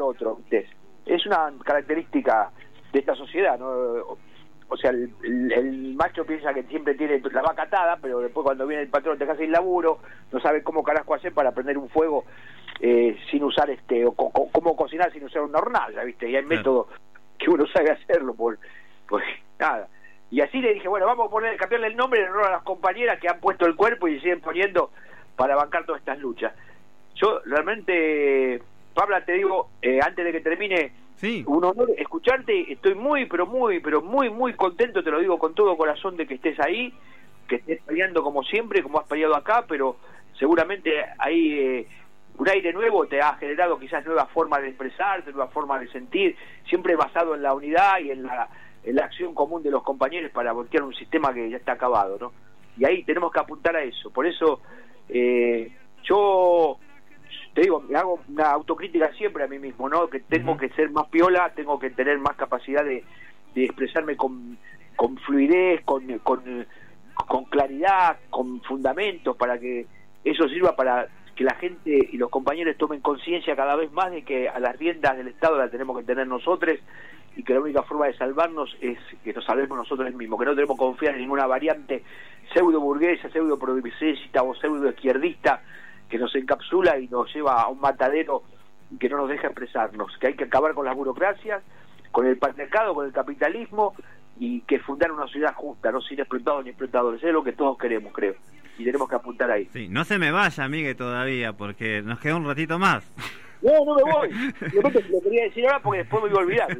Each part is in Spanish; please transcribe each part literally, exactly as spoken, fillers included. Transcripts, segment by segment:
al otro, ¿viste? Es una característica de esta sociedad, ¿no? O sea, el, el, el macho piensa que siempre tiene la vaca atada, pero después cuando viene el patrón te hace el laburo, no sabe cómo carajo hacer para prender un fuego eh, sin usar este, o co cómo cocinar sin usar una hornalla, ¿viste? Y hay claro. métodos que uno sabe hacerlo, por, por nada. Y así le dije, bueno, vamos a poner, cambiarle el nombre en honor a las compañeras que han puesto el cuerpo y siguen poniendo para bancar todas estas luchas. Yo realmente, Pabla, te digo, eh, antes de que termine, sí, un honor escucharte. Estoy muy, pero muy, pero muy, muy contento, te lo digo con todo corazón, de que estés ahí, que estés peleando como siempre, como has peleado acá, pero seguramente ahí eh, un aire nuevo te ha generado quizás nuevas formas de expresarte, nuevas formas de sentir, siempre basado en la unidad y en la, en la acción común de los compañeros para voltear un sistema que ya está acabado, ¿no? Y ahí tenemos que apuntar a eso. Por eso eh, yo te digo, me hago una autocrítica siempre a mí mismo, ¿no? Que tengo uh-huh. que ser más piola, tengo que tener más capacidad de, de expresarme con, con fluidez, con, con, con claridad, con fundamentos, para que eso sirva para que la gente y los compañeros tomen conciencia cada vez más de que a las riendas del Estado las tenemos que tener nosotros, y que la única forma de salvarnos es que nos salvemos nosotros mismos, que no tenemos que confiar en ninguna variante pseudo burguesa, pseudo progresista o pseudo izquierdista que nos encapsula y nos lleva a un matadero que no nos deja expresarnos, que hay que acabar con las burocracias, con el mercado, con el capitalismo, y que fundar una sociedad justa, no sin explotados ni explotadores. Es lo que todos queremos, creo, y tenemos que apuntar ahí. Sí, no se me vaya, Miguel, todavía, porque nos queda un ratito más. No, no me voy. Lo quería decir ahora porque después me voy a olvidar.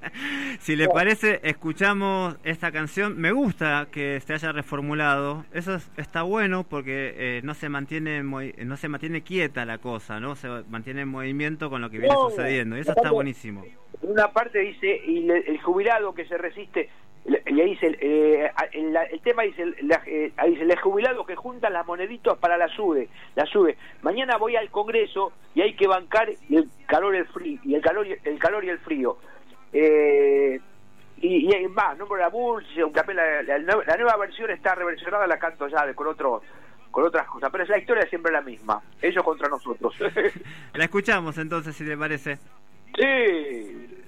Si le parece, escuchamos esta canción. Me gusta que se haya reformulado. Eso es, está bueno porque eh, no se mantiene no se mantiene quieta la cosa, ¿no? Se mantiene en movimiento con lo que viene no, sucediendo. Y eso está buenísimo. En una parte dice, y el jubilado que se resiste, y ahí dice, eh, el, el tema dice, la, eh, ahí dice, el jubilado que juntan las moneditas para la SUBE, la SUBE. Mañana voy al Congreso y hay que bancar el calor, el frío, y el calor, el calor y el frío. Eh, y, y más, no por la Bull, aunque la, la, la nueva versión está reversionada, la canto ya de, con otro, con otras cosas, pero la historia es siempre la misma, ellos contra nosotros. La escuchamos entonces, si te parece. Sí.